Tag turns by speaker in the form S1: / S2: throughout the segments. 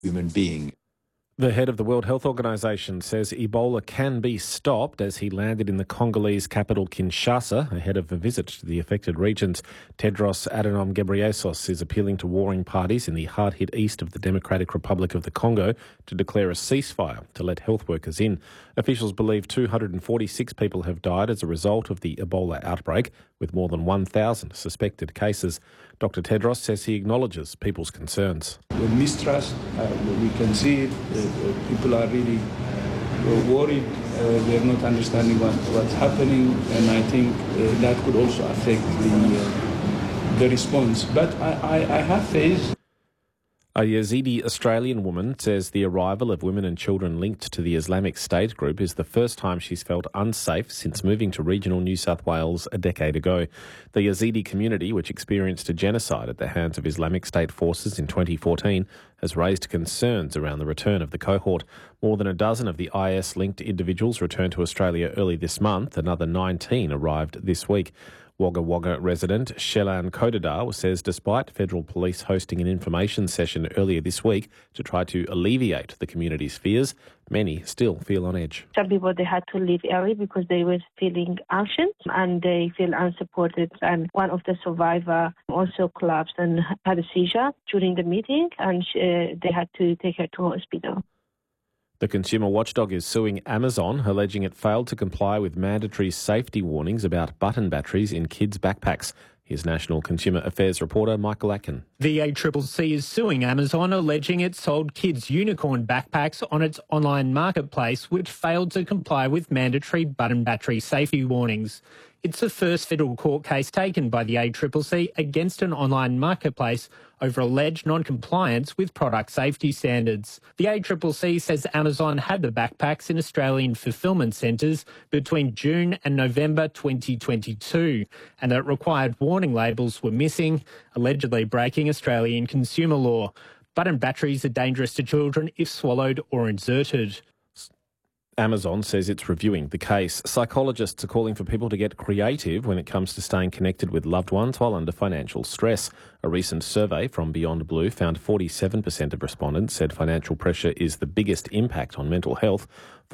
S1: human being.
S2: The head of the World Health Organization says Ebola can be stopped as he landed in the Congolese capital Kinshasa ahead of a visit to the affected regions. Tedros Adhanom Ghebreyesus is appealing to warring parties in the hard-hit east of the Democratic Republic of the Congo to declare a ceasefire to let health workers in. Officials believe 246 people have died as a result of the Ebola outbreak, with more than 1,000 suspected cases. Dr. Tedros says he acknowledges people's concerns.
S3: The mistrust, we can see it. People are really worried. They're not understanding what's happening, and I think that could also affect the response. But I have faith.
S2: A Yazidi Australian woman says the arrival of women and children linked to the Islamic State group is the first time she's felt unsafe since moving to regional New South Wales a decade ago. The Yazidi community, which experienced a genocide at the hands of Islamic State forces in 2014, has raised concerns around the return of the cohort. More than a dozen of the IS-linked individuals returned to Australia early this month. Another 19 arrived this week. Wagga Wagga resident Shelan Kodadar says despite federal police hosting an information session earlier this week to try to alleviate the community's fears, many still feel on edge.
S4: Some people, they had to leave early because they were feeling anxious and they feel unsupported. And one of the survivors also collapsed and had a seizure during the meeting, and they had to take her to hospital.
S2: The consumer watchdog is suing Amazon, alleging it failed to comply with mandatory safety warnings about button batteries in kids' backpacks. Here's National Consumer Affairs reporter Michael Atkin.
S5: The ACCC is suing Amazon, alleging it sold kids' unicorn backpacks on its online marketplace, which failed to comply with mandatory button battery safety warnings. It's the first federal court case taken by the ACCC against an online marketplace over alleged non-compliance with product safety standards. The ACCC says Amazon had the backpacks in Australian fulfilment centres between June and November 2022, and that required warning labels were missing, allegedly breaking Australian consumer law. Button batteries are dangerous to children if swallowed or inserted.
S2: Amazon says it's reviewing the case. Psychologists are calling for people to get creative when it comes to staying connected with loved ones while under financial stress. A recent survey from Beyond Blue found 47% of respondents said financial pressure is the biggest impact on mental health.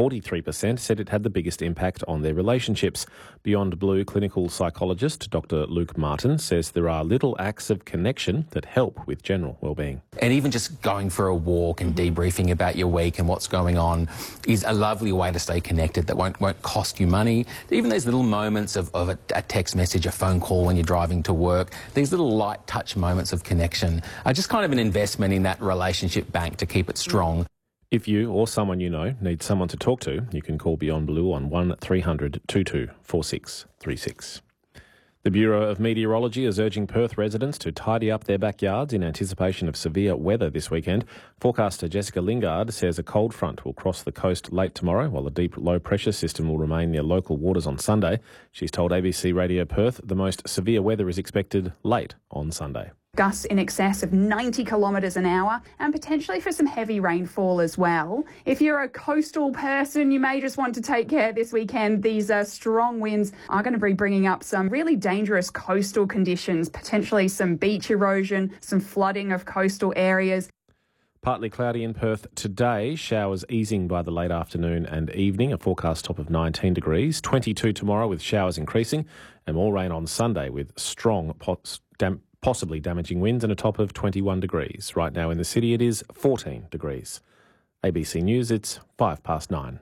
S2: 43% said it had the biggest impact on their relationships. Beyond Blue clinical psychologist Dr. Luke Martin says there are little acts of connection that help with general wellbeing.
S6: And even just going for a walk and debriefing about your week and what's going on is a lovely way to stay connected that won't cost you money. Even those little moments of a text message, a phone call when you're driving to work, these little light touch moments of connection are just kind of an investment in that relationship bank to keep it strong.
S2: If you or someone you know need someone to talk to, you can call Beyond Blue on 1300 22 4636. The Bureau of Meteorology is urging Perth residents to tidy up their backyards in anticipation of severe weather this weekend. Forecaster Jessica Lingard says a cold front will cross the coast late tomorrow, while a deep low-pressure system will remain near local waters on Sunday. She's told ABC Radio Perth the most severe weather is expected late on Sunday.
S7: Gusts in excess of 90 kilometres an hour and potentially for some heavy rainfall as well. If you're a coastal person, you may just want to take care this weekend. These strong winds are going to be bringing up some really dangerous coastal conditions, potentially some beach erosion, some flooding of coastal areas.
S2: Partly cloudy in Perth today, showers easing by the late afternoon and evening, a forecast top of 19 degrees, 22 tomorrow with showers increasing, and more rain on Sunday with strong possibly damaging winds and a top of 21 degrees. Right now in the city it is 14 degrees. ABC News, it's 9:05.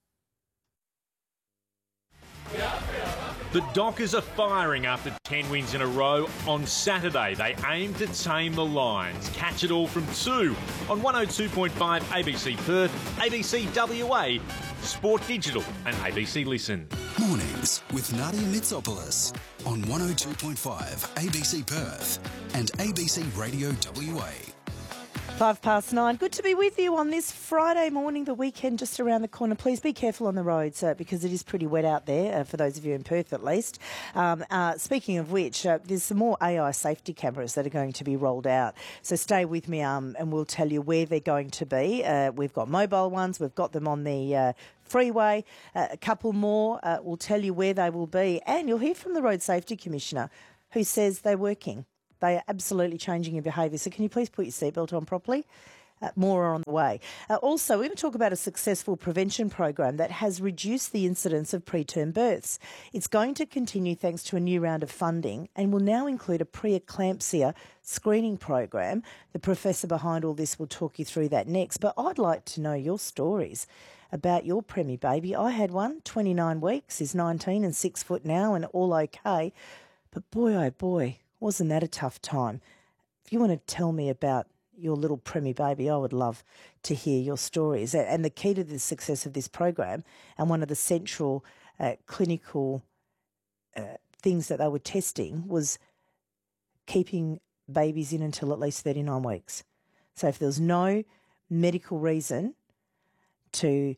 S8: The Dockers are firing after 10 wins in a row. On Saturday, they aim to tame the Lions. Catch it all from 2 on 102.5 ABC Perth, ABC WA, Sport Digital and ABC Listen.
S9: Mornings with Nadia Mitsopoulos on 102.5 ABC Perth and ABC Radio WA.
S10: 9:05. Good to be with you on this Friday morning, the weekend just around the corner. Please be careful on the roads because it is pretty wet out there, for those of you in Perth at least. Speaking of which, there's some more AI safety cameras that are going to be rolled out. So stay with me and we'll tell you where they're going to be. We've got mobile ones. We've got them on the freeway. A couple more. We'll tell you where they will be. And you'll hear from the Road Safety Commissioner who says they're working. They are absolutely changing your behaviour. So can you please put your seatbelt on properly? More are on the way. Also, we're going to talk about a successful prevention program that has reduced the incidence of preterm births. It's going to continue thanks to a new round of funding and will now include a preeclampsia screening program. The professor behind all this will talk you through that next. But I'd like to know your stories about your preemie baby. I had one, 29 weeks, is 19 and 6 foot now and all okay. But boy, oh boy, wasn't that a tough time. If you want to tell me about your little preemie baby, I would love to hear your stories. And the key to the success of this program, and one of the central clinical things that they were testing, was keeping babies in until at least 39 weeks. So if there was no medical reason to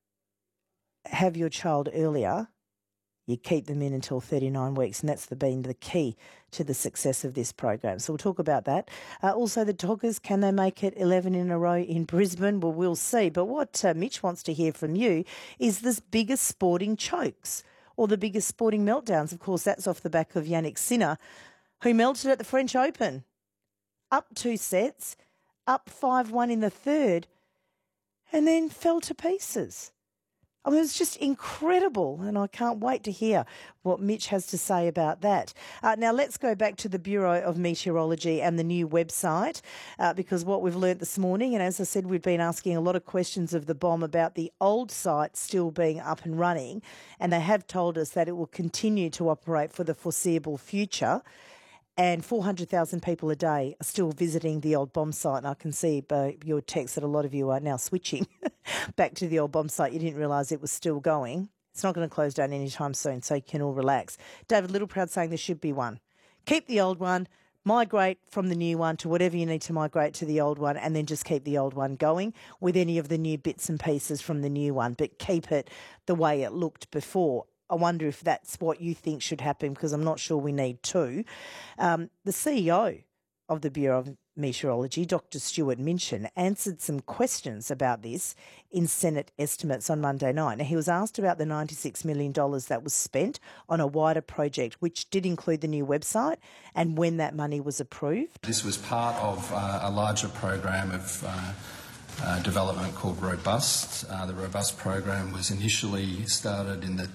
S10: have your child earlier, you keep them in until 39 weeks, and that's been the key to the success of this program. So we'll talk about that. Also, the Dockers, can they make it 11 in a row in Brisbane? Well, we'll see. But what Mitch wants to hear from you is the biggest sporting chokes or the biggest sporting meltdowns. Of course, that's off the back of Yannick Sinner, who melted at the French Open. Up 2 sets, up 5-1 in the third, and then fell to pieces. I mean, it was just incredible, and I can't wait to hear what Mitch has to say about that. Now, let's go back to the Bureau of Meteorology and the new website, because what we've learnt this morning, and as I said, we've been asking a lot of questions of the BOM about the old site still being up and running, and they have told us that it will continue to operate for the foreseeable future. And 400,000 people a day are still visiting the old BOM site. And I can see by your text that a lot of you are now switching back to the old BOM site. You didn't realise it was still going. It's not going to close down anytime soon, so you can all relax. David Littleproud saying there should be one. Keep the old one, migrate from the new one to whatever you need to migrate to the old one, and then just keep the old one going with any of the new bits and pieces from the new one, but keep it the way it looked before. I wonder if that's what you think should happen, because I'm not sure we need to. The CEO of the Bureau of Meteorology, Dr. Stuart Minchin, answered some questions about this in Senate estimates on Monday night. Now, he was asked about the $96 million that was spent on a wider project, which did include the new website, and when that money was approved.
S1: This was part of a larger program of development called Robust. The Robust program was initially started in the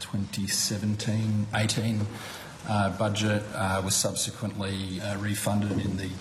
S1: 2017-18 budget, was subsequently refunded in the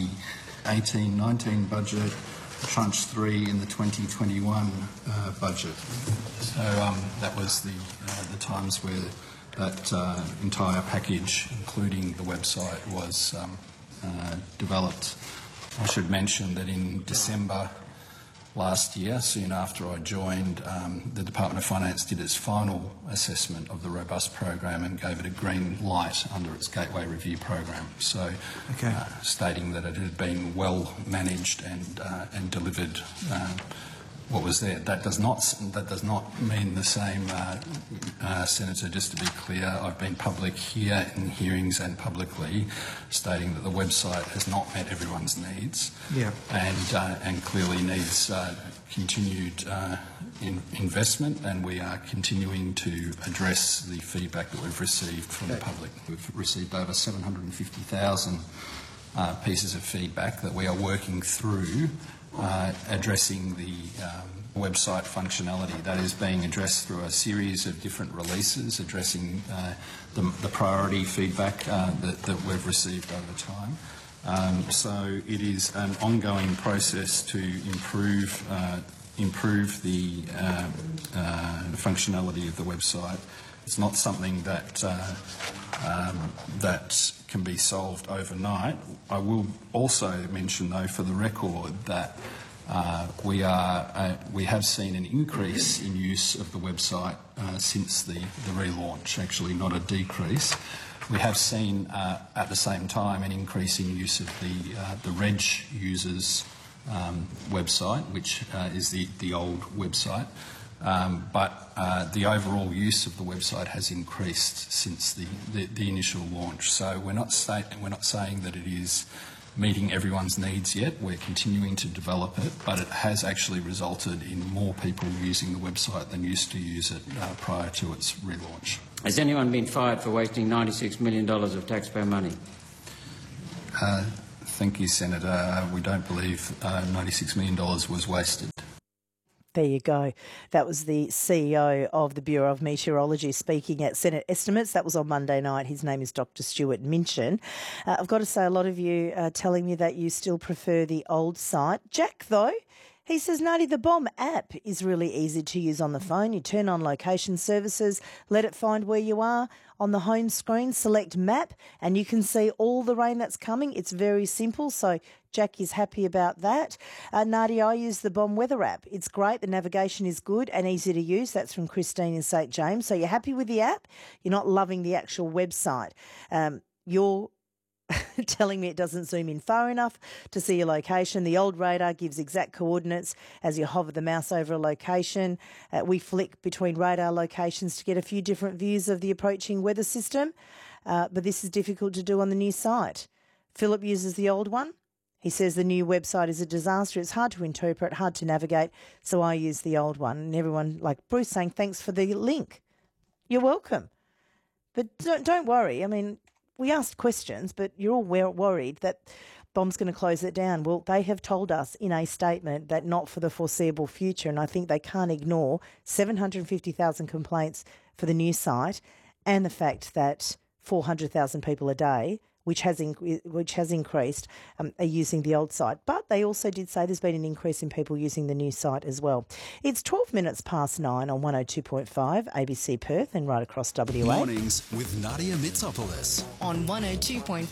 S1: 2018-19 budget, tranche 3 in the 2021 budget. So that was the times where that entire package, including the website, was developed. I should mention that in December last year, soon after I joined, the Department of Finance did its final assessment of the Robust program and gave it a green light under its Gateway Review program. So, stating that it had been well managed and delivered what was there. That does not mean the same, Senator. Just to be clear, I've been public here in hearings and publicly stating that the website has not met everyone's needs, and clearly needs continued investment, and we are continuing to address the feedback that we've received from the public. We've received over 750,000 pieces of feedback that we are working through. Addressing the website functionality. That is being addressed through a series of different releases, addressing the priority feedback that we've received over time. So it is an ongoing process to improve the functionality of the website. It's not something that that can be solved overnight. I will also mention, though, for the record, that we have seen an increase in use of the website since the relaunch. Actually, not a decrease. We have seen at the same time an increase in use of the Reg users website, which is the old website. But the overall use of the website has increased since the initial launch. So we're not saying that it is meeting everyone's needs yet. We're continuing to develop it, but it has actually resulted in more people using the website than used to use it prior to its relaunch.
S11: Has anyone been fired for wasting $96 million of taxpayer money?
S1: Thank you, Senator. We don't believe $96 million was wasted.
S10: There you go. That was the CEO of the Bureau of Meteorology speaking at Senate Estimates. That was on Monday night. His name is Dr. Stuart Minchin. I've got to say, a lot of you are telling me that you still prefer the old site. Jack, though, he says, Nadi, the BOM app is really easy to use on the phone. You turn on location services, let it find where you are. On the home screen, select map, and you can see all the rain that's coming. It's very simple, so Jack is happy about that. Nadia, I use the BOM weather app. It's great. The navigation is good and easy to use. That's from Christine in St. James. So you're happy with the app? You're not loving the actual website. You're telling me it doesn't zoom in far enough to see your location. The old radar gives exact coordinates as you hover the mouse over a location. We flick between radar locations to get a few different views of the approaching weather system, but this is difficult to do on the new site. Philip uses the old one. He says the new website is a disaster. It's hard to interpret, hard to navigate, so I use the old one. And everyone, like Bruce, saying thanks for the link. You're welcome. But don't worry. I mean, we asked questions, but you're all worried that BOM's going to close it down. Well, they have told us in a statement that not for the foreseeable future, and I think they can't ignore 750,000 complaints for the new site and the fact that 400,000 people a day, which has increased, are using the old site. But they also did say there's been an increase in people using the new site as well. It's 12 minutes past 9 on 102.5 ABC Perth and right across WA.
S9: Mornings with Nadia Mitsopoulos
S11: on 102.5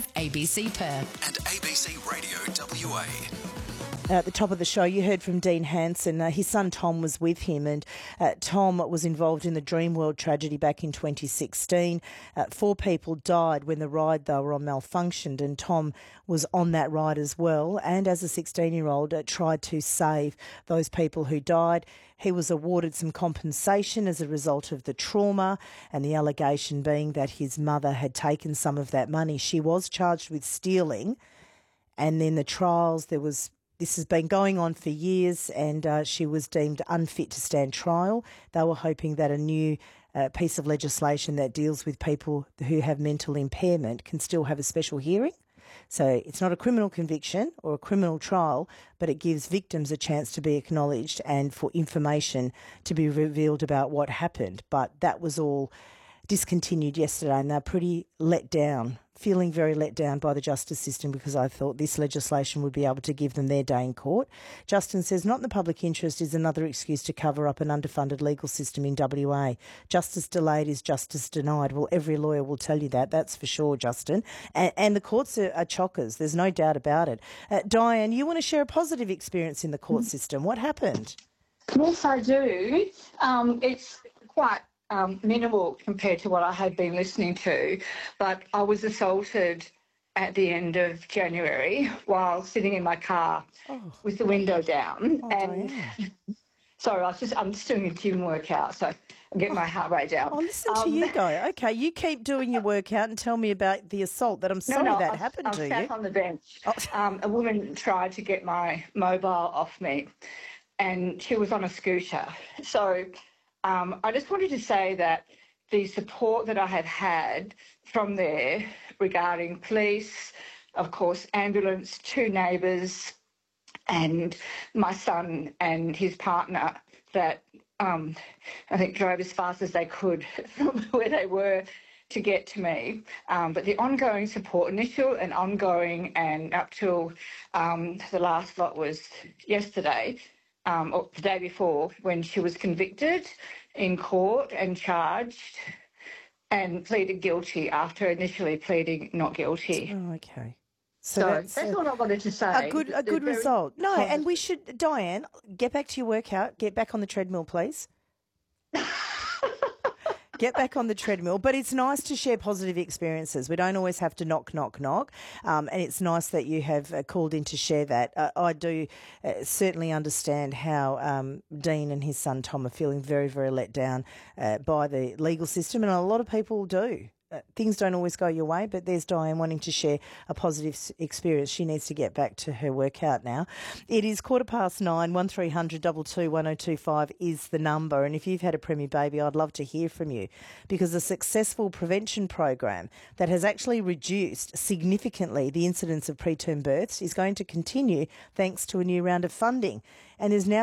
S11: ABC Perth
S9: and ABC Radio WA.
S10: At the top of the show, you heard from Dean Hanson. His son Tom was with him, and Tom was involved in the Dreamworld tragedy back in 2016. 4 people died when the ride they were on malfunctioned, and Tom was on that ride as well, and as a 16-year-old tried to save those people who died. He was awarded some compensation as a result of the trauma, and the allegation being that his mother had taken some of that money. She was charged with stealing, and in the trials this has been going on for years, and she was deemed unfit to stand trial. They were hoping that a new piece of legislation that deals with people who have mental impairment can still have a special hearing. So it's not a criminal conviction or a criminal trial, but it gives victims a chance to be acknowledged and for information to be revealed about what happened. But that was all discontinued yesterday, and they're pretty let down, feeling very let down by the justice system, because I thought this legislation would be able to give them their day in court. Justin says not in the public interest is another excuse to cover up an underfunded legal system in WA. Justice delayed is justice denied. Well, every lawyer will tell you that, that's for sure, Justin. And the courts are chockers, there's no doubt about it. Diane, you want to share a positive experience in the court system. What happened?
S12: Yes, I do. It's quite minimal compared to what I had been listening to, but I was assaulted at the end of January while sitting in my car with the window down. Sorry, I'm just doing a gym workout, so I'm getting my heart rate down.
S10: Oh, listen to you go. Okay, you keep doing your workout and tell me about the assault. That I'm sorry that happened to you.
S12: I sat on the bench. A woman tried to get my mobile off me, and she was on a scooter. So I just wanted to say that the support that I have had from there regarding police, of course, ambulance, 2 neighbours, and my son and his partner that I think drove as fast as they could from where they were to get to me. But the ongoing support, initial and ongoing, and up till the last lot was yesterday, or the day before, when she was convicted in court and charged and pleaded guilty after initially pleading not guilty.
S10: Oh, okay.
S12: So that's all I wanted to say.
S10: A good result. No, and we should, Diane, get back to your workout. Get back on the treadmill, please. Get back on the treadmill. But it's nice to share positive experiences. We don't always have to knock. And it's nice that you have called in to share that. I do certainly understand how Dean and his son Tom are feeling very, very let down by the legal system. And a lot of people do. things don't always go your way, but there's Diane wanting to share a positive experience. She needs to get back to her workout now. It is 9:15. 1300 22 1025 is the number. And if you've had a preemie baby, I'd love to hear from you, because a successful prevention program that has actually reduced significantly the incidence of preterm births is going to continue thanks to a new round of funding, and is now